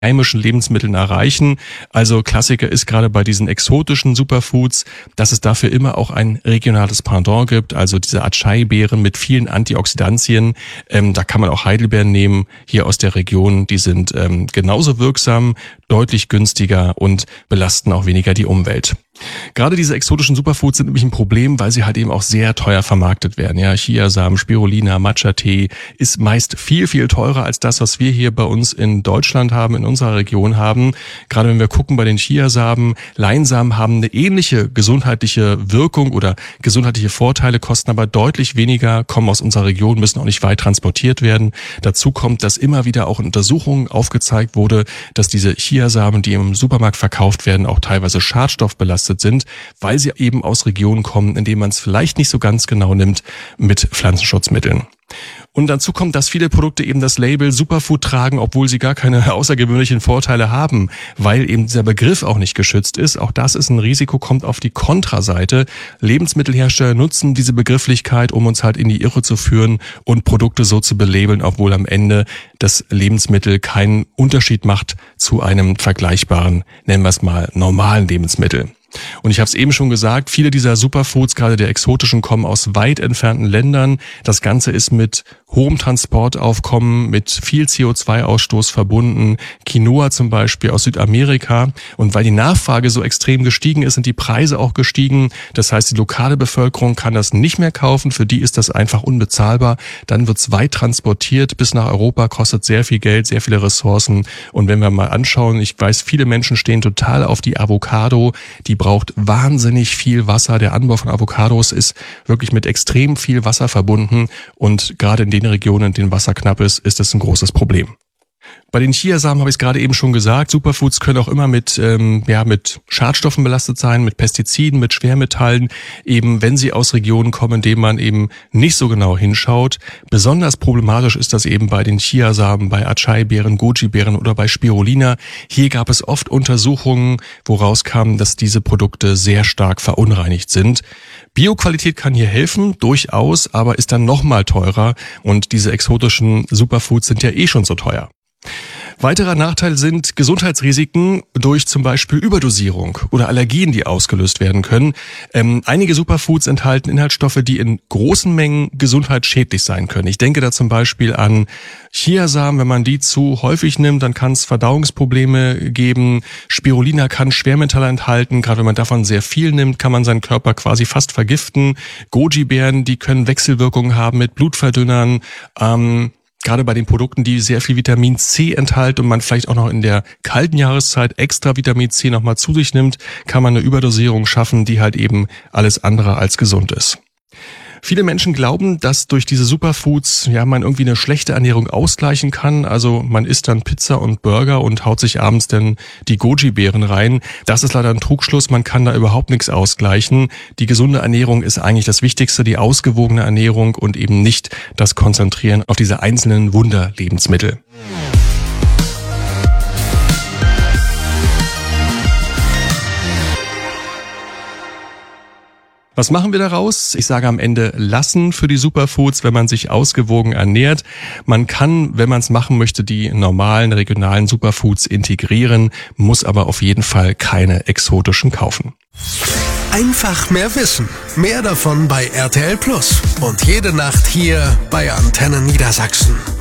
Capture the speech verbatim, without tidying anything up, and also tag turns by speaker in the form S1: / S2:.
S1: heimischen Lebensmitteln erreichen. Also Klassiker ist gerade bei diesen exotischen Superfoods, dass es dafür immer auch ein regionales Pendant gibt, also diese Acai-Beeren mit vielen Antioxidantien. Ähm, da kann man auch Heidelbeeren nehmen, hier aus der Region. Die sind ähm, genauso wirksam, deutlich günstiger und belasten auch weniger die Umwelt. Gerade diese exotischen Superfoods sind nämlich ein Problem, weil sie halt eben auch sehr teuer vermarktet werden. Ja, Chiasamen, Spirulina, Matcha-Tee ist meist viel, viel teurer als das, was wir hier bei uns in Deutschland haben, in unserer Region haben. Gerade wenn wir gucken bei den Chiasamen, Leinsamen haben eine ähnliche gesundheitliche Wirkung oder gesundheitliche Vorteile, kosten aber deutlich weniger, kommen aus unserer Region, müssen auch nicht weit transportiert werden. Dazu kommt, dass immer wieder auch in Untersuchungen aufgezeigt wurde, dass diese Chiasamen, die im Supermarkt verkauft werden, auch teilweise schadstoffbelastet sind, weil sie eben aus Regionen kommen, in denen man es vielleicht nicht so ganz genau nimmt mit Pflanzenschutzmitteln. Und dazu kommt, dass viele Produkte eben das Label Superfood tragen, obwohl sie gar keine außergewöhnlichen Vorteile haben, weil eben dieser Begriff auch nicht geschützt ist. Auch das ist ein Risiko, kommt auf die Kontraseite. Lebensmittelhersteller nutzen diese Begrifflichkeit, um uns halt in die Irre zu führen und Produkte so zu belabeln, obwohl am Ende das Lebensmittel keinen Unterschied macht zu einem vergleichbaren, nennen wir es mal, normalen Lebensmittel. Und ich habe es eben schon gesagt, viele dieser Superfoods, gerade der exotischen, kommen aus weit entfernten Ländern. Das Ganze ist mit hohem Transportaufkommen, mit viel C O zwei Ausstoß verbunden. Quinoa zum Beispiel aus Südamerika. Und weil die Nachfrage so extrem gestiegen ist, sind die Preise auch gestiegen. Das heißt, die lokale Bevölkerung kann das nicht mehr kaufen. Für die ist das einfach unbezahlbar. Dann wird es weit transportiert bis nach Europa, kostet sehr viel Geld, sehr viele Ressourcen. Und wenn wir mal anschauen, ich weiß, viele Menschen stehen total auf die Avocado. Die braucht wahnsinnig viel Wasser. Der Anbau von Avocados ist wirklich mit extrem viel Wasser verbunden. Und gerade in den Regionen, in denen Wasser knapp ist, ist das ein großes Problem. Bei den Chiasamen habe ich es gerade eben schon gesagt, Superfoods können auch immer mit ähm, ja mit Schadstoffen belastet sein, mit Pestiziden, mit Schwermetallen, eben wenn sie aus Regionen kommen, in denen man eben nicht so genau hinschaut. Besonders problematisch ist das eben bei den Chiasamen, bei Acai-Beeren, Goji-Beeren oder bei Spirulina. Hier gab es oft Untersuchungen, woraus kam, dass diese Produkte sehr stark verunreinigt sind. Bioqualität kann hier helfen, durchaus, aber ist dann nochmal teurer und diese exotischen Superfoods sind ja eh schon so teuer. Weiterer Nachteil sind Gesundheitsrisiken durch zum Beispiel Überdosierung oder Allergien, die ausgelöst werden können. Ähm, einige Superfoods enthalten Inhaltsstoffe, die in großen Mengen gesundheitsschädlich sein können. Ich denke da zum Beispiel an Chiasamen. Wenn man die zu häufig nimmt, dann kann es Verdauungsprobleme geben. Spirulina kann Schwermetalle enthalten. Gerade wenn man davon sehr viel nimmt, kann man seinen Körper quasi fast vergiften. Goji-Beeren, die können Wechselwirkungen haben mit Blutverdünnern. Ähm, Gerade bei den Produkten, die sehr viel Vitamin C enthalten und man vielleicht auch noch in der kalten Jahreszeit extra Vitamin C nochmal zu sich nimmt, kann man eine Überdosierung schaffen, die halt eben alles andere als gesund ist. Viele Menschen glauben, dass durch diese Superfoods ja man irgendwie eine schlechte Ernährung ausgleichen kann. Also man isst dann Pizza und Burger und haut sich abends dann die Goji-Beeren rein. Das ist leider ein Trugschluss. Man kann da überhaupt nichts ausgleichen. Die gesunde Ernährung ist eigentlich das Wichtigste, die ausgewogene Ernährung und eben nicht das Konzentrieren auf diese einzelnen Wunderlebensmittel. Was machen wir daraus? Ich sage am Ende lassen für die Superfoods, wenn man sich ausgewogen ernährt. Man kann, wenn man es machen möchte, die normalen regionalen Superfoods integrieren, muss aber auf jeden Fall keine exotischen kaufen.
S2: Einfach mehr wissen. Mehr davon bei R T L Plus. Und jede Nacht hier bei Antenne Niedersachsen.